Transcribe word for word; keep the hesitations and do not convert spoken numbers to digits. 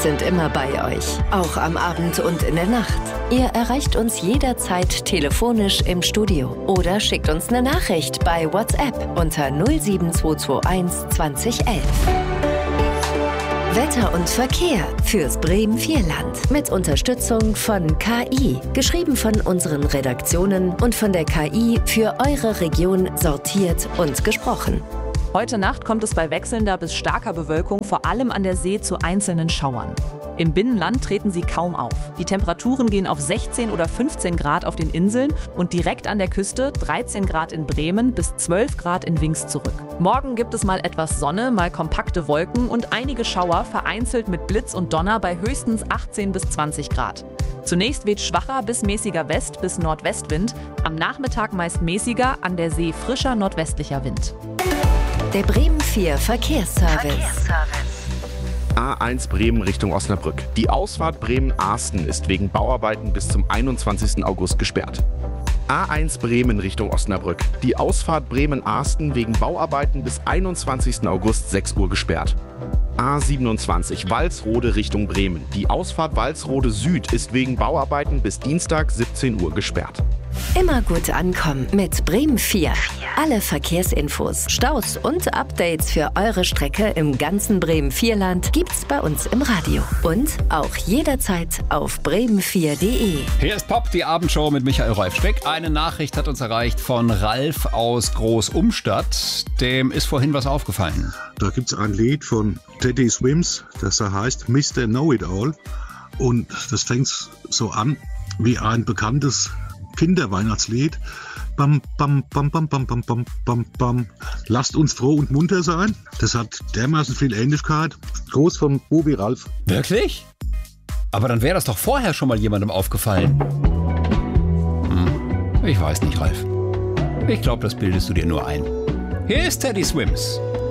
sind immer bei euch, auch am Abend und in der Nacht. Ihr erreicht uns jederzeit telefonisch im Studio oder schickt uns eine Nachricht bei WhatsApp unter null sieben zwei zwei eins zwanzig elf. Wetter und Verkehr fürs Bremen-Vierland mit Unterstützung von K I. Geschrieben von unseren Redaktionen und von der K I für eure Region sortiert und gesprochen. Heute Nacht kommt es bei wechselnder bis starker Bewölkung vor allem an der See zu einzelnen Schauern. Im Binnenland treten sie kaum auf. Die Temperaturen gehen auf sechzehn oder fünfzehn Grad auf den Inseln und direkt an der Küste dreizehn Grad in Bremen bis zwölf Grad in Wings zurück. Morgen gibt es mal etwas Sonne, mal kompakte Wolken und einige Schauer, vereinzelt mit Blitz und Donner bei höchstens achtzehn bis zwanzig Grad. Zunächst weht schwacher bis mäßiger West- bis Nordwestwind, am Nachmittag meist mäßiger, an der See frischer nordwestlicher Wind. Der Bremen vier Verkehrsservice. Verkehrsservice. A eins Bremen Richtung Osnabrück. Die Ausfahrt Bremen-Arsten ist wegen Bauarbeiten bis zum einundzwanzigsten August gesperrt. A eins Bremen Richtung Osnabrück. Die Ausfahrt Bremen-Arsten wegen Bauarbeiten bis einundzwanzigsten August sechs Uhr gesperrt. A siebenundzwanzig Walsrode Richtung Bremen. Die Ausfahrt Walsrode Süd ist wegen Bauarbeiten bis Dienstag siebzehn Uhr gesperrt. Immer gut ankommen mit Bremen vier. Alle Verkehrsinfos, Staus und Updates für eure Strecke im ganzen Bremen-Vierland gibt's bei uns im Radio. Und auch jederzeit auf bremen vier punkt de. Hier ist Pop, die Abendshow mit Michael Reufspeck. Eine Nachricht hat uns erreicht von Ralf aus Groß-Umstadt. Dem ist vorhin was aufgefallen. Da gibt's ein Lied von Teddy Swims, das da heißt Mister Know-It-All. Und das fängt so an wie ein bekanntes Kinderweihnachtslied. Bam, bam, bam, bam, bam, bam, bam, bam, bam. Lasst uns froh und munter sein. Das hat dermaßen viel Ähnlichkeit. Groß vom Bubi Ralf. Wirklich? Aber dann wäre das doch vorher schon mal jemandem aufgefallen. Hm, ich weiß nicht, Ralf. Ich glaube, das bildest du dir nur ein. Hier ist Teddy Swims